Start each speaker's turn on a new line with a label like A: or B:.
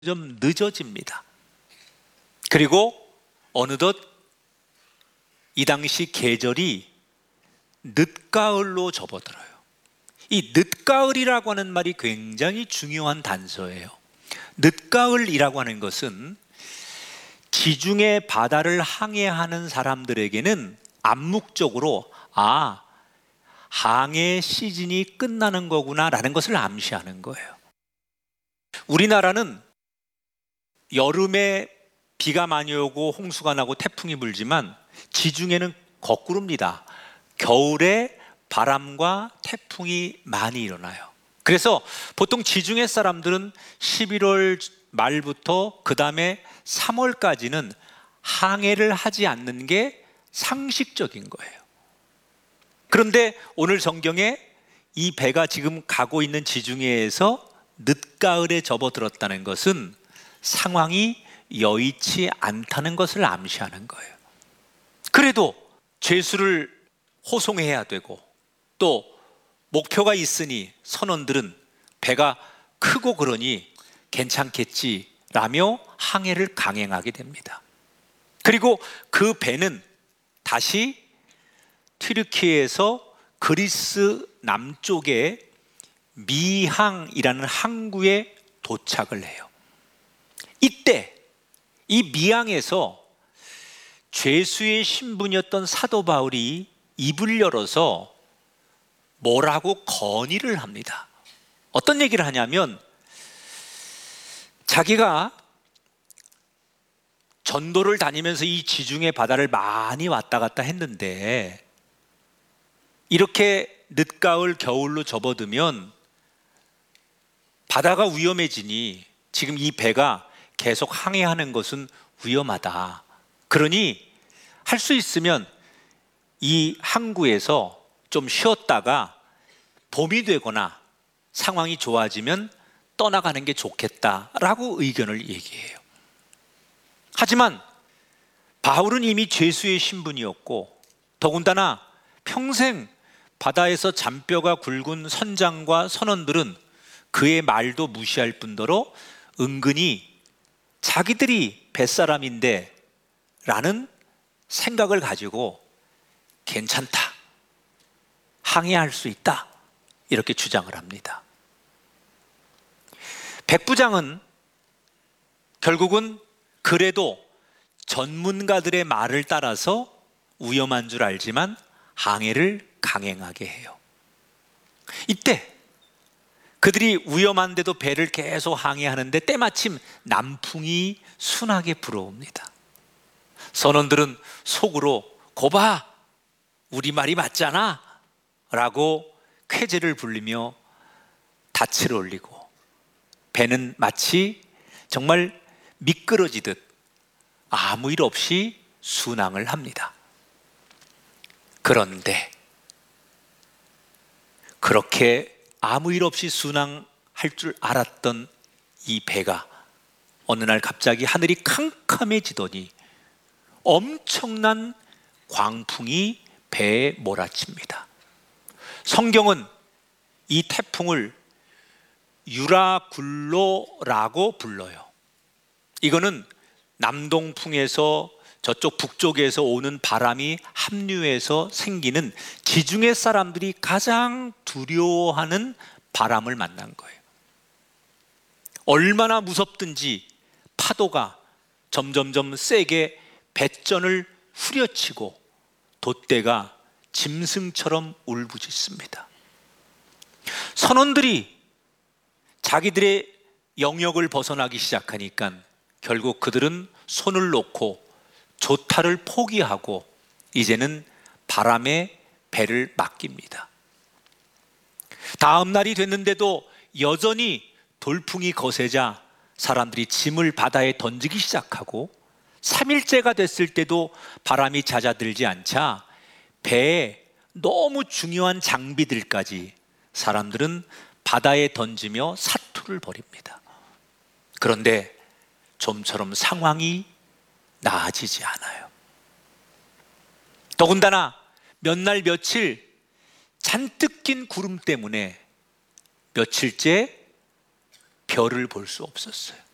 A: 좀 늦어집니다. 그리고 어느덧 이 당시 계절이 늦가을로 접어들어요. 이 늦가을이라고 하는 말이 굉장히 중요한 단서예요. 늦가을이라고 하는 것은 지중해 바다를 항해하는 사람들에게는 암묵적으로 항해 시즌이 끝나는 거구나 라는 것을 암시하는 거예요. 우리나라는 여름에 비가 많이 오고 홍수가 나고 태풍이 불지만 지중해는 거꾸로입니다. 겨울에 바람과 태풍이 많이 일어나요. 그래서 보통 지중해 사람들은 11월 말부터 그 다음에 3월까지는 항해를 하지 않는 게 상식적인 거예요. 그런데 오늘 성경에 이 배가 지금 가고 있는 지중해에서 늦가을에 접어들었다는 것은 상황이 여의치 않다는 것을 암시하는 거예요. 그래도 죄수를 호송해야 되고 또 목표가 있으니 선원들은 배가 크고 그러니 괜찮겠지라며 항해를 강행하게 됩니다. 그리고 그 배는 다시 튀르키예에서 그리스 남쪽의 미항이라는 항구에 도착을 해요. 이때 이 미항에서 죄수의 신분이었던 사도 바울이 입을 열어서 뭐라고 건의를 합니다. 어떤 얘기를 하냐면 자기가 전도를 다니면서 이 지중해 바다를 많이 왔다 갔다 했는데 이렇게 늦가을 겨울로 접어들면 바다가 위험해지니 지금 이 배가 계속 항해하는 것은 위험하다. 그러니 할 수 있으면 이 항구에서 좀 쉬었다가 봄이 되거나 상황이 좋아지면 떠나가는 게 좋겠다라고 의견을 얘기해요. 하지만 바울은 이미 죄수의 신분이었고 더군다나 평생 바다에서 잔뼈가 굵은 선장과 선원들은 그의 말도 무시할 뿐더러 은근히 자기들이 뱃사람인데 라는 생각을 가지고 괜찮다, 항해할 수 있다 이렇게 주장을 합니다. 백부장은 결국은 그래도 전문가들의 말을 따라서 위험한 줄 알지만 항해를 강행하게 해요. 이때 그들이 위험한데도 배를 계속 항해하는데 때마침 남풍이 순하게 불어옵니다. 선원들은 속으로 고봐, 우리 말이 맞잖아 라고 쾌재를 부리며 닻을 올리고 배는 마치 정말 미끄러지듯 아무 일 없이 순항을 합니다. 그런데 그렇게 아무 일 없이 순항할 줄 알았던 이 배가 어느 날 갑자기 하늘이 캄캄해지더니 엄청난 광풍이 배에 몰아칩니다. 성경은 이 태풍을 유라굴로라고 불러요. 이거는 남동풍에서 저쪽 북쪽에서 오는 바람이 합류해서 생기는 지중해 사람들이 가장 두려워하는 바람을 만난 거예요. 얼마나 무섭든지 파도가 점점점 세게 뱃전을 후려치고 돛대가 짐승처럼 울부짖습니다. 선원들이 자기들의 영역을 벗어나기 시작하니까 결국 그들은 손을 놓고 조타를 포기하고 이제는 바람에 배를 맡깁니다. 다음 날이 됐는데도 여전히 돌풍이 거세자 사람들이 짐을 바다에 던지기 시작하고 3일째가 됐을 때도 바람이 잦아들지 않자 배에 너무 중요한 장비들까지 사람들은 바다에 던지며 사투를 벌입니다. 그런데 좀처럼 상황이 나아지지 않아요. 더군다나 몇 날 며칠 잔뜩 낀 구름 때문에 며칠째 별을 볼 수 없었어요.